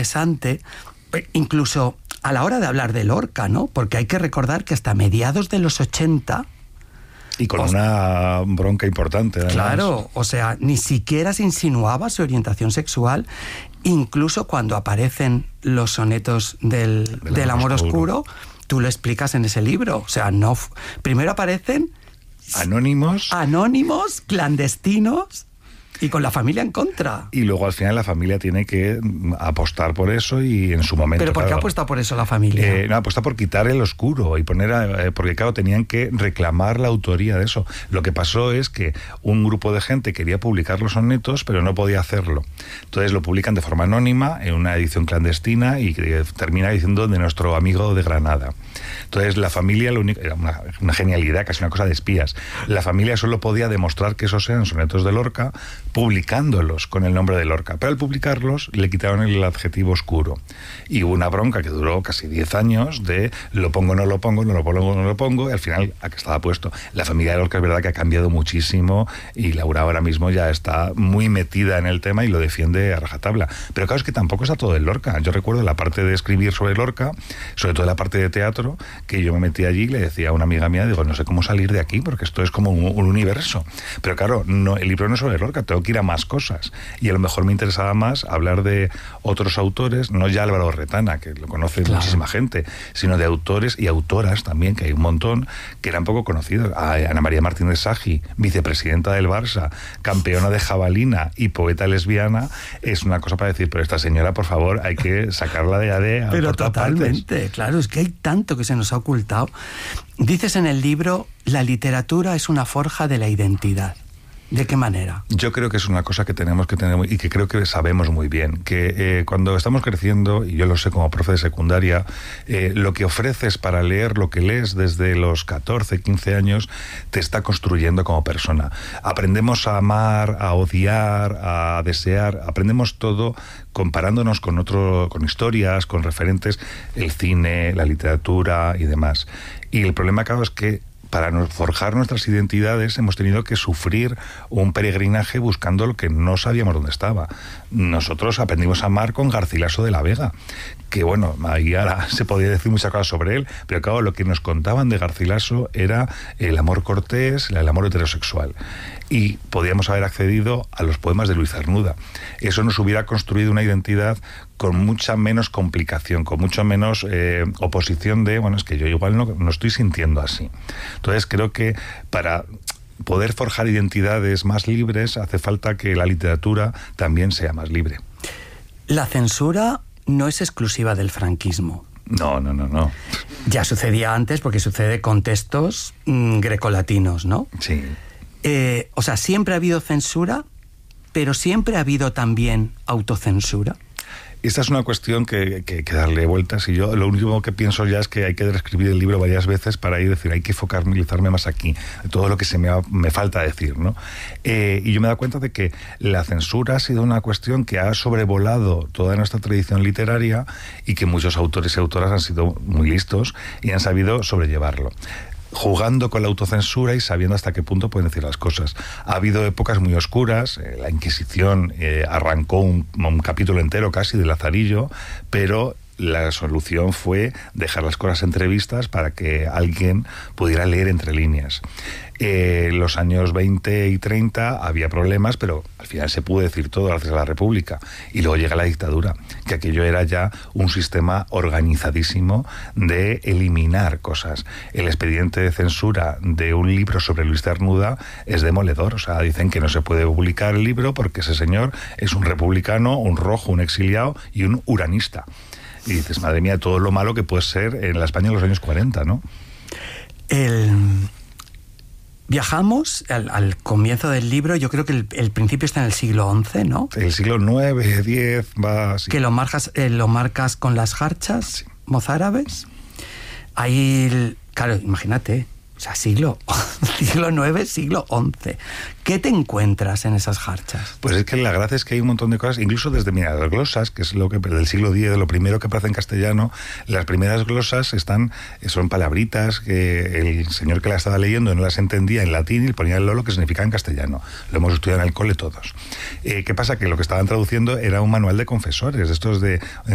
interesante, incluso a la hora de hablar de Lorca, ¿no? Porque hay que recordar que hasta mediados de los 80... Y con una bronca importante, además. Claro, o sea, ni siquiera se insinuaba su orientación sexual, incluso cuando aparecen los sonetos del amor oscuro, tú lo explicas en ese libro. O sea, no, primero aparecen... Anónimos, clandestinos... Y con la familia en contra. Y luego al final la familia tiene que apostar por eso y en su momento... ¿Pero por qué apuesta por eso la familia? No, apuesta por quitar el oscuro y poner... porque claro, tenían que reclamar la autoría de eso. Lo que pasó es que un grupo de gente quería publicar los sonetos, pero no podía hacerlo. Entonces lo publican de forma anónima, en una edición clandestina, y termina diciendo de nuestro amigo de Granada. Entonces la familia, lo único, era una genialidad, casi una cosa de espías. La familia solo podía demostrar que esos eran sonetos de Lorca, publicándolos con el nombre de Lorca. Pero al publicarlos le quitaron el adjetivo oscuro. Y hubo una bronca que duró casi 10 años de lo pongo, no lo pongo, no lo pongo, no lo pongo, y al final a que estaba puesto. La familia de Lorca es verdad que ha cambiado muchísimo y Laura ahora mismo ya está muy metida en el tema y lo defiende a rajatabla. Pero claro, es que tampoco está todo en Lorca. Yo recuerdo la parte de escribir sobre Lorca, sobre todo la parte de teatro, que yo me metí allí y le decía a una amiga mía, digo, no sé cómo salir de aquí porque esto es como un universo. Pero claro, no, el libro no es sobre Lorca, tengo que ir a más cosas. Y a lo mejor me interesaba más hablar de otros autores, no ya Álvaro Retana, que lo conoce muchísima gente, sino de autores y autoras también, que hay un montón, que eran poco conocidos. Ana María Martínez Sagi, vicepresidenta del Barça, campeona de jabalina y poeta lesbiana, es una cosa para decir, pero esta señora, por favor, hay que sacarla de AD. Pero totalmente, claro, es que hay tanto que se nos ha ocultado. Dices en el libro, la literatura es una forja de la identidad. ¿De qué manera? Yo creo que es una cosa que tenemos que tener y que creo que sabemos muy bien, que cuando estamos creciendo, y yo lo sé como profe de secundaria, lo que ofreces para leer lo que lees desde los 14, 15 años te está construyendo como persona. Aprendemos a amar, a odiar, a desear, aprendemos todo comparándonos con historias, con referentes, el cine, la literatura y demás. Y el problema, claro, es que para forjar nuestras identidades hemos tenido que sufrir un peregrinaje buscando lo que no sabíamos dónde estaba. Nosotros aprendimos a amar con Garcilaso de la Vega, que bueno, ahí ahora se podía decir muchas cosas sobre él, pero claro, lo que nos contaban de Garcilaso era el amor cortés, el amor heterosexual. Y podíamos haber accedido a los poemas de Luis Cernuda. Eso nos hubiera construido una identidad con mucha menos complicación, con mucho menos oposición de, bueno, es que yo igual no estoy sintiendo así. Entonces creo que para poder forjar identidades más libres hace falta que la literatura también sea más libre. La censura no es exclusiva del franquismo. No. Ya sucedía antes porque sucede con textos grecolatinos, ¿no? Sí. O sea, siempre ha habido censura, pero siempre ha habido también autocensura. Esta es una cuestión que hay que darle vueltas, y yo lo único que pienso ya es que hay que reescribir el libro varias veces para ir decir, hay que focalizarme más aquí, todo lo que me falta decir, ¿no? Y yo me he dado cuenta de que la censura ha sido una cuestión que ha sobrevolado toda nuestra tradición literaria y que muchos autores y autoras han sido muy listos y han sabido sobrellevarlo, jugando con la autocensura y sabiendo hasta qué punto pueden decir las cosas. Ha habido épocas muy oscuras, la Inquisición arrancó un capítulo entero casi de Lazarillo, pero la solución fue dejar las cosas entrevistas para que alguien pudiera leer entre líneas. Los años 20 y 30 había problemas, pero al final se pudo decir todo gracias a la República. Y luego llega la dictadura, que aquello era ya un sistema organizadísimo de eliminar cosas. El expediente de censura de un libro sobre Luis Cernuda es demoledor. O sea, dicen que no se puede publicar el libro porque ese señor es un republicano, un rojo, un exiliado y un uranista. Y dices, madre mía, todo lo malo que puede ser en la España de los años 40, ¿no? Viajamos al comienzo del libro. Yo creo que el principio está en el siglo XI, ¿no? El siglo IX, X, va así. Que lo marcas con las jarchas, sí, mozárabes. Ahí, claro, imagínate, o sea, siglo IX, siglo XI. ¿Qué te encuentras en esas jarchas? Pues es que la gracia es que hay un montón de cosas, incluso desde, mira, las glosas, que es lo que del siglo X, de lo primero que aparece en castellano. Las primeras glosas son palabritas que el señor que la estaba leyendo no las entendía en latín y le ponía el lolo, que significa en castellano. Lo hemos estudiado en el cole todos. ¿Qué pasa? Que lo que estaban traduciendo era un manual de confesores, estos de